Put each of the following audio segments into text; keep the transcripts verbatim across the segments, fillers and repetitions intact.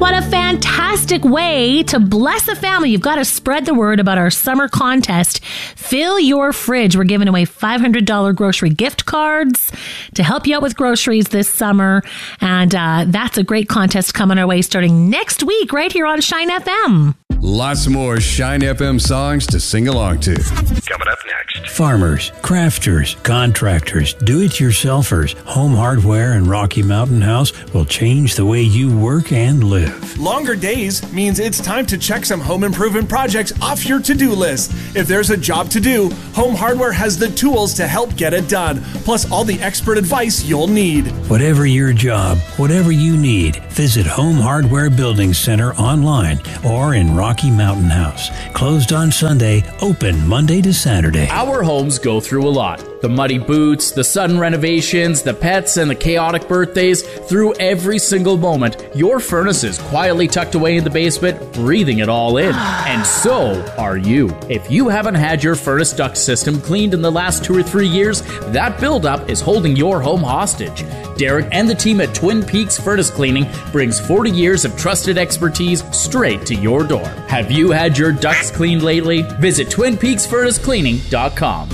What a fantastic way to bless a family. You've got to spread the word about our summer contest. Fill your fridge. We're giving away five hundred dollars grocery gift cards to help you out with groceries this summer. And uh, that's a great contest coming our way starting next week right here on Shine F M. Lots more Shine F M songs to sing along to. Coming up next. Farmers, crafters, contractors, do-it-yourselfers, Home Hardware and Rocky Mountain House will change the way you work and live. Longer days means it's time to check some home improvement projects off your to-do list. If there's a job to do, Home Hardware has the tools to help get it done, plus all the expert advice you'll need. Whatever your job, whatever you need, visit Home Hardware Building Center online or in Rocky Mountain House. Closed on Sunday, open Monday to Saturday. Our homes go through a lot. The muddy boots, the sudden renovations, the pets, and the chaotic birthdays. Through every single moment, your furnace is quietly tucked away in the basement, breathing it all in. And so are you. If you haven't had your furnace duct system cleaned in the last two or three years, that buildup is holding your home hostage. Derek and the team at Twin Peaks Furnace Cleaning brings forty years of trusted expertise straight to your door. Have you had your ducts cleaned lately? Visit twin peaks furnace cleaning dot com.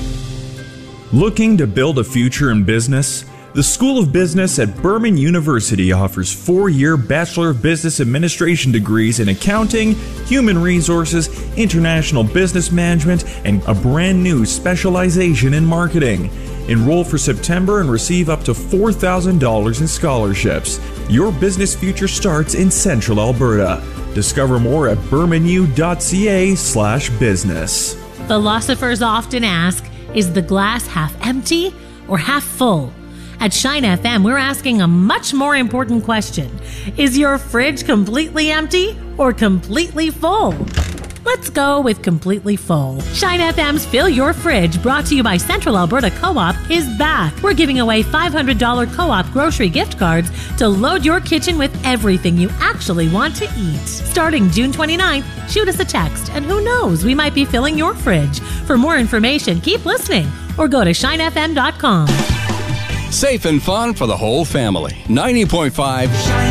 Looking to build a future in business? The School of Business at Berman University offers four-year Bachelor of Business Administration degrees in accounting, human resources, international business management, and a brand new specialization in marketing. Enroll for September and receive up to four thousand dollars in scholarships. Your business future starts in Central Alberta. Discover more at bermanu.ca slash business. Philosophers often ask, is the glass half empty or half full? At Shine F M, we're asking a much more important question. Is your fridge completely empty or completely full? Let's go with completely full. Shine F M's Fill Your Fridge, brought to you by Central Alberta Co-op, is back. We're giving away five hundred dollars Co-op grocery gift cards to load your kitchen with everything you actually want to eat. Starting June twenty-ninth, shoot us a text, and who knows, we might be filling your fridge. For more information, keep listening or go to shine f m dot com. Safe and fun for the whole family. ninety point five